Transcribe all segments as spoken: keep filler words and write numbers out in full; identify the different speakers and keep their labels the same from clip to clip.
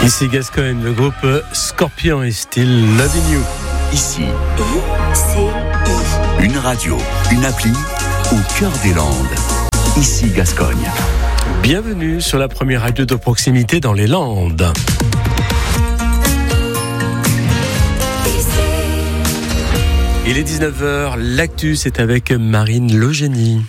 Speaker 1: Ici Gascogne, le groupe Scorpion et Still Loving You.
Speaker 2: Ici, I C I. Une radio, une appli au cœur des Landes. Ici Gascogne.
Speaker 1: Bienvenue sur la première radio de proximité dans les Landes. Il est dix-neuf heures, l'actu c'est avec Marine Logénie.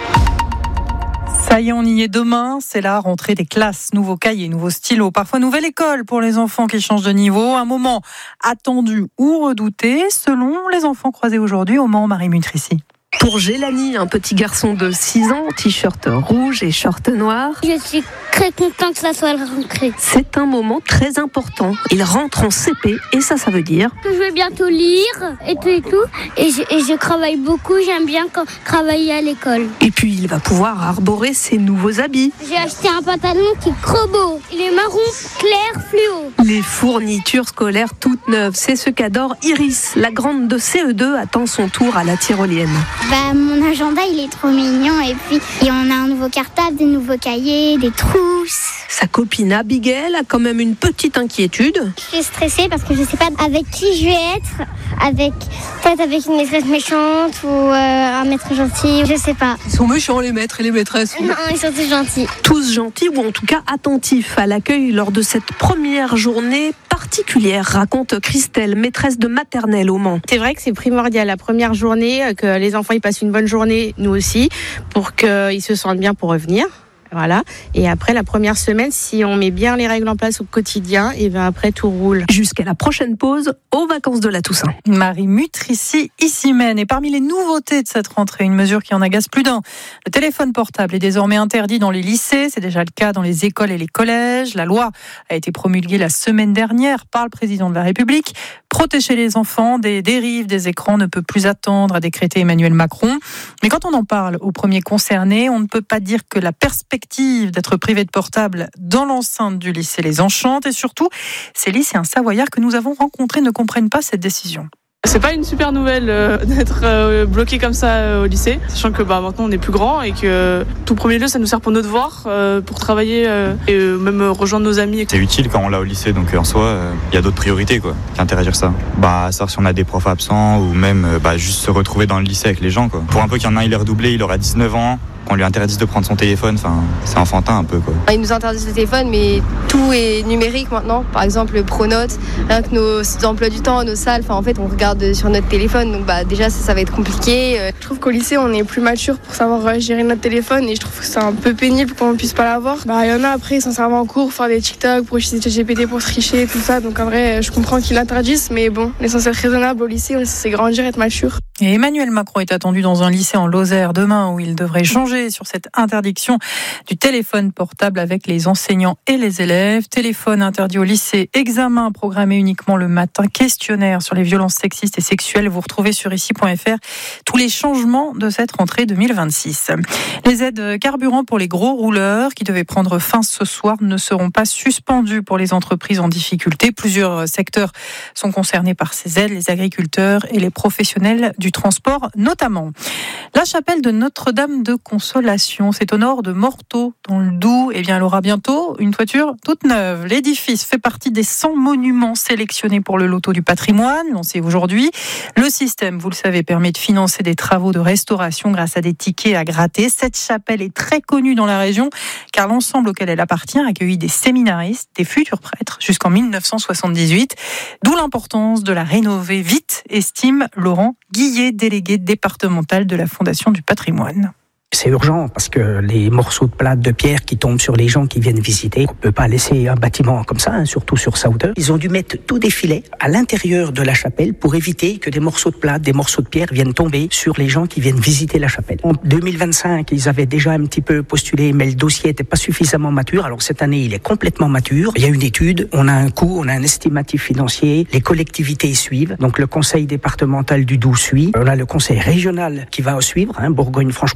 Speaker 3: Ça y est, on y est demain, c'est la rentrée des classes. Nouveaux cahiers, nouveaux stylos, parfois nouvelle école pour les enfants qui changent de niveau. Un moment attendu ou redouté selon les enfants croisés aujourd'hui au Mans, Marie Mutrici.
Speaker 4: Pour Gélani, un petit garçon de six ans, t-shirt rouge et short noir.
Speaker 5: Je suis très content que ça soit la rentrée.
Speaker 4: C'est un moment très important. Il rentre en C P et ça, ça veut dire
Speaker 5: que je vais bientôt lire et tout et tout. Et je, et je travaille beaucoup, j'aime bien quand, travailler à l'école.
Speaker 4: Et puis il va pouvoir arborer ses nouveaux habits.
Speaker 5: J'ai acheté un pantalon qui est trop beau. Il est marron clair fluo.
Speaker 4: Les fournitures scolaires toutes neuves, c'est ce qu'adore Iris. La grande de C E deux attend son tour à la tyrolienne.
Speaker 5: Bah, mon agenda, il est trop mignon. Et puis, et on a un nouveau cartable, des nouveaux cahiers, des trousses.
Speaker 4: Sa copine Abigail a quand même une petite inquiétude.
Speaker 5: Je suis stressée parce que je sais pas avec qui je vais être. Avec, peut-être avec une maîtresse méchante ou euh, un maître gentil, je sais pas.
Speaker 4: Ils sont méchants, les maîtres et les maîtresses.
Speaker 5: Non, ils sont tous gentils.
Speaker 4: Tous gentils ou en tout cas attentifs à l'accueil lors de cette première journée particulière, raconte Christelle, maîtresse de maternelle au Mans.
Speaker 6: C'est vrai que c'est primordial la première journée, que les enfants ils passent une bonne journée, nous aussi, pour qu'ils se sentent bien pour revenir. Voilà. Et après la première semaine, si on met bien les règles en place au quotidien, et bien après tout roule.
Speaker 4: Jusqu'à la prochaine pause, aux vacances de la Toussaint.
Speaker 3: Marie Mutrici, ici mène. Et parmi les nouveautés de cette rentrée, une mesure qui en agace plus d'un. Le téléphone portable est désormais interdit dans les lycées. C'est déjà le cas dans les écoles et les collèges. La loi a été promulguée la semaine dernière par le président de la République. Protéger les enfants des dérives des écrans ne peut plus attendre, a décrété Emmanuel Macron. Mais quand on en parle aux premiers concernés, on ne peut pas dire que la perspective d'être privé de portable dans l'enceinte du lycée les enchante. Et surtout, ces lycéens savoyards que nous avons rencontrés ne comprennent pas cette décision.
Speaker 7: C'est pas une super nouvelle euh, d'être euh, bloqué comme ça euh, au lycée, sachant que bah, maintenant on est plus grand et que euh, tout premier lieu ça nous sert pour nos devoirs, euh, pour travailler euh, et euh, même euh, rejoindre nos amis.
Speaker 8: C'est utile quand on l'a au lycée, donc en soi il euh, y a d'autres priorités quoi, qu'interagir ça. Bah savoir si on a des profs absents ou même euh, bah, juste se retrouver dans le lycée avec les gens quoi. Pour un peu qu'il y en a un il est redoublé, il aura dix-neuf ans. Qu'on lui interdise de prendre son téléphone, enfin, c'est enfantin un peu quoi.
Speaker 9: Ils nous interdisent le téléphone, mais tout est numérique maintenant. Par exemple, le pronote, rien que nos emplois du temps, nos salles, enfin en fait, on regarde sur notre téléphone, donc bah déjà ça, ça va être compliqué.
Speaker 10: Je trouve qu'au lycée, on est plus mature pour savoir gérer notre téléphone, et je trouve que c'est un peu pénible qu'on ne puisse pas l'avoir. Bah il y en a après, ils s'en servent en cours, faire des TikTok, pour utiliser G P T pour tricher, tout ça. Donc en vrai, je comprends qu'ils l'interdisent, mais bon, on est censé être raisonnable au lycée, on est censé grandir, être mature.
Speaker 3: Et Emmanuel Macron est attendu dans un lycée en Lozère demain où il devrait changer sur cette interdiction du téléphone portable avec les enseignants et les élèves. Téléphone interdit au lycée, examen programmé uniquement le matin, questionnaire sur les violences sexistes et sexuelles. Vous retrouvez sur ici point f r tous les changements de cette rentrée deux mille vingt-six. Les aides carburant pour les gros rouleurs qui devaient prendre fin ce soir ne seront pas suspendues pour les entreprises en difficulté. Plusieurs secteurs sont concernés par ces aides, les agriculteurs et les professionnels du transport notamment. La chapelle de Notre-Dame de Consolation, c'est au nord de Morteau, dans le Doubs. Eh bien, elle aura bientôt une toiture toute neuve. L'édifice fait partie des cent monuments sélectionnés pour le loto du patrimoine, lancé aujourd'hui. Le système, vous le savez, permet de financer des travaux de restauration grâce à des tickets à gratter. Cette chapelle est très connue dans la région, car l'ensemble auquel elle appartient a accueilli des séminaristes, des futurs prêtres, jusqu'en mille neuf cent soixante-dix-huit. D'où l'importance de la rénover vite, estime Laurent Guillet, délégué départemental de la Fondation du patrimoine.
Speaker 11: C'est urgent parce que les morceaux de plate de pierre qui tombent sur les gens qui viennent visiter, on ne peut pas laisser un bâtiment comme ça, hein, surtout sur sa hauteur. Ils ont dû mettre tous des filets à l'intérieur de la chapelle pour éviter que des morceaux de plate, des morceaux de pierre viennent tomber sur les gens qui viennent visiter la chapelle. En deux mille vingt-cinq, ils avaient déjà un petit peu postulé, mais le dossier n'était pas suffisamment mature. Alors cette année, il est complètement mature. Il y a une étude, on a un coût, on a un estimatif financier, les collectivités suivent. Donc le conseil départemental du Doubs suit. On a le conseil régional qui va suivre, hein, Bourgogne-Franche-Comté.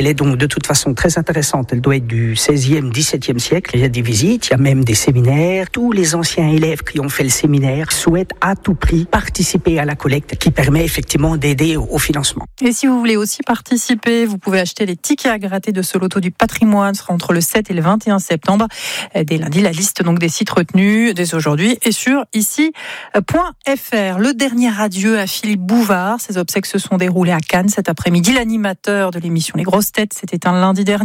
Speaker 11: est donc de toute façon très intéressante. Elle doit être du seizième, dix-septième siècle. Il y a des visites, il y a même des séminaires. Tous les anciens élèves qui ont fait le séminaire souhaitent à tout prix participer à la collecte qui permet effectivement d'aider au, au financement.
Speaker 3: Et si vous voulez aussi participer, vous pouvez acheter les tickets à gratter de ce loto du patrimoine. Ce sera entre le sept et le vingt et un septembre. Dès lundi, la liste donc des sites retenus dès aujourd'hui est sur ici point f r. Le dernier adieu à Philippe Bouvard. Ses obsèques se sont déroulées à Cannes cet après-midi. L'animateur de l'émission Les Grosses Têtes s'est éteint lundi dernier.